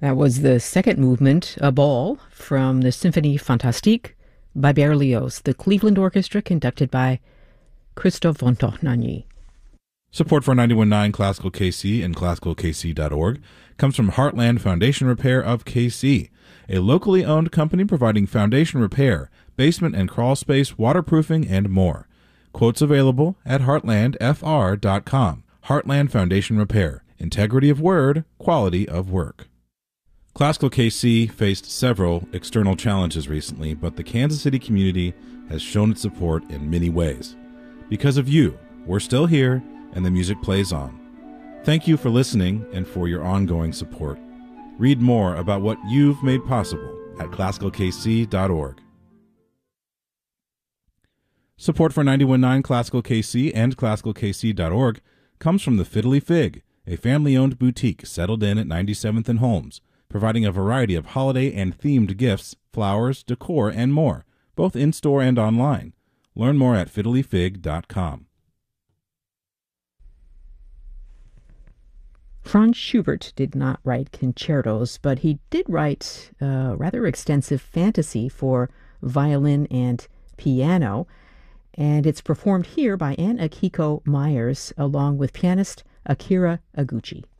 That was the second movement, A Ball, from the Symphonie Fantastique by Berlioz, the Cleveland Orchestra, conducted by Christophe Fontagnani. Support for 91.9 Classical KC and classicalkc.org comes from Heartland Foundation Repair of KC, a locally owned company providing foundation repair, basement and crawl space, waterproofing, and more. Quotes available at heartlandfr.com. Heartland Foundation Repair. Integrity of word, quality of work. Classical KC faced several external challenges recently, but the Kansas City community has shown its support in many ways. Because of you, we're still here, and the music plays on. Thank you for listening and for your ongoing support. Read more about what you've made possible at classicalkc.org. Support for 91.9 Classical KC and classicalkc.org comes from the Fiddly Fig, a family-owned boutique settled in at 97th and Holmes, providing a variety of holiday and themed gifts, flowers, decor, and more, both in-store and online. Learn more at fiddlyfig.com. Franz Schubert did not write concertos, but he did write a rather extensive fantasy for violin and piano, and it's performed here by Ann Akiko Myers along with pianist Akira Aguchi.